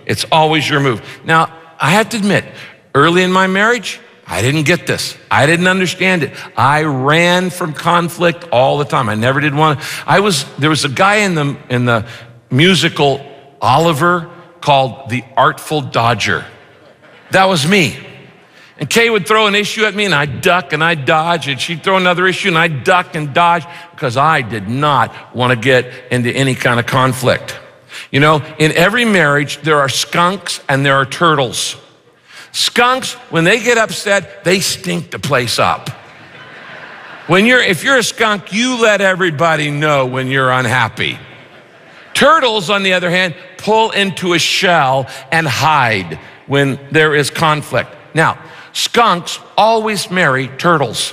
It's always your move. Now, I have to admit, early in my marriage, I didn't get this. I didn't understand it. I ran from conflict all the time. I never did want to. There was a guy in the musical Oliver called the Artful Dodger. That was me. And Kay would throw an issue at me and I'd duck and I'd dodge, and she'd throw another issue and I'd duck and dodge because I did not want to get into any kind of conflict. You know, in every marriage, there are skunks and there are turtles. Skunks, when they get upset, they stink the place up. If you're a skunk, you let everybody know when you're unhappy. Turtles, on the other hand, pull into a shell and hide when there is conflict. Now, skunks always marry turtles.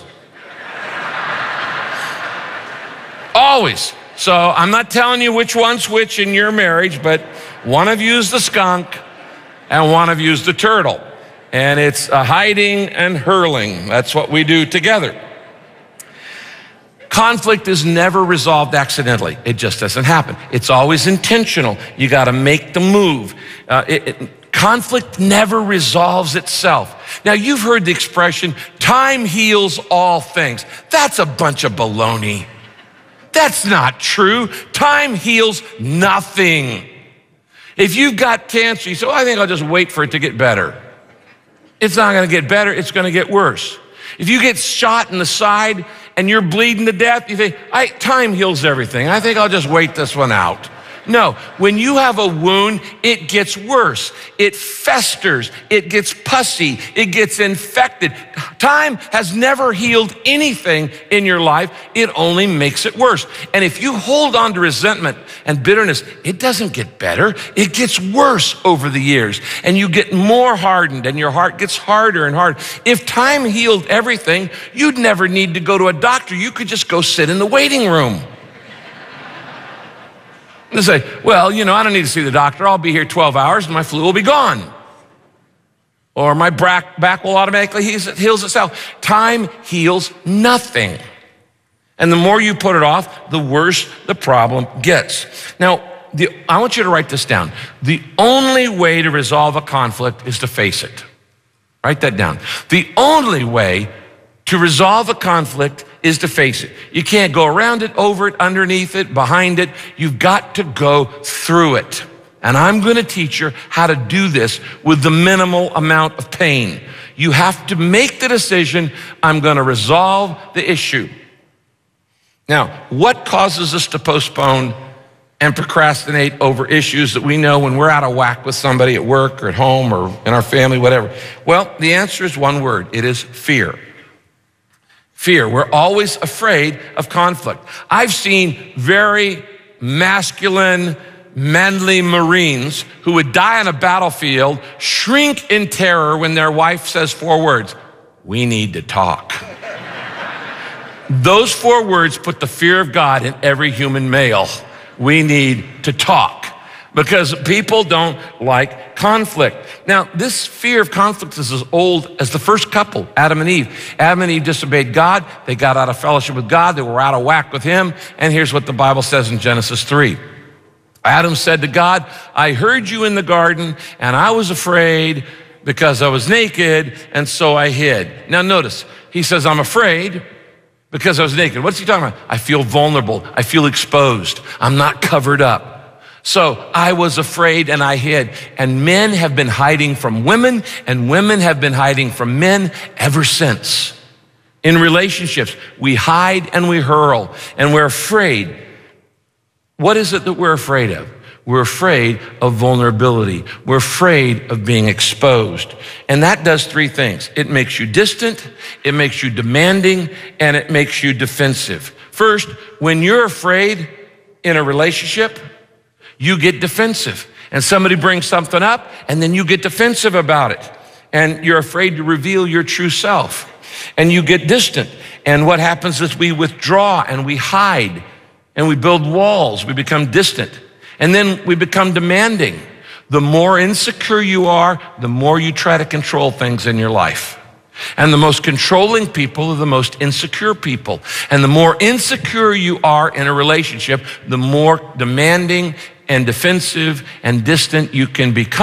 Always. So I'm not telling you which one's which in your marriage, but one of you's the skunk and one of you's the turtle. And it's hiding and hurling. That's what we do together. Conflict is never resolved accidentally. It just doesn't happen. It's always intentional. You got to make the move. Conflict never resolves itself. Now, you've heard the expression, time heals all things. That's a bunch of baloney. That's not true. Time heals nothing. If you've got cancer, you say, I think I'll just wait for it to get better. It's not going to get better. It's going to get worse. If you get shot in the side and you're bleeding to death, you think, time heals everything. I think I'll just wait this one out. No, when you have a wound, it gets worse. It festers. It gets pussy. It gets infected. Time has never healed anything in your life. It only makes it worse. And if you hold on to resentment and bitterness, it doesn't get better. It gets worse over the years. And you get more hardened and your heart gets harder and harder. If time healed everything, you'd never need to go to a doctor. You could just go sit in the waiting room. They say, I don't need to see the doctor. I'll be here 12 hours and my flu will be gone. Or my back will automatically heals itself. Time heals nothing. And the more you put it off, the worse the problem gets. Now, I want you to write this down. The only way to resolve a conflict is to face it. Write that down. The only way to resolve a conflict is to face it. You can't go around it, over it, underneath it, behind it. You've got to go through it. And I'm going to teach you how to do this with the minimal amount of pain. You have to make the decision, I'm going to resolve the issue. Now, what causes us to postpone and procrastinate over issues that we know when we're out of whack with somebody at work or at home or in our family, whatever? Well, the answer is one word. It is fear. Fear. We're always afraid of conflict. I've seen very masculine, manly Marines who would die on a battlefield shrink in terror when their wife says 4 words, "We need to talk." Those 4 words put the fear of God in every human male. We need to talk. Because people don't like conflict. Now, this fear of conflict is as old as the first couple, Adam and Eve. Adam and Eve disobeyed God. They got out of fellowship with God. They were out of whack with him. And here's what the Bible says in Genesis 3. Adam said to God, I heard you in the garden, and I was afraid because I was naked, and so I hid. Now notice, he says, I'm afraid because I was naked. What's he talking about? I feel vulnerable. I feel exposed. I'm not covered up. So I was afraid and I hid. And men have been hiding from women and women have been hiding from men ever since. In relationships, we hide and we hurl and we're afraid. What is it that we're afraid of? We're afraid of vulnerability. We're afraid of being exposed. And that does 3 things. It makes you distant, it makes you demanding, and it makes you defensive. First, when you're afraid in a relationship, you get defensive. And somebody brings something up, and then you get defensive about it. And you're afraid to reveal your true self. And you get distant. And what happens is we withdraw and we hide. And we build walls. We become distant. And then we become demanding. The more insecure you are, the more you try to control things in your life. And the most controlling people are the most insecure people. And the more insecure you are in a relationship, the more demanding and defensive and distant you can become.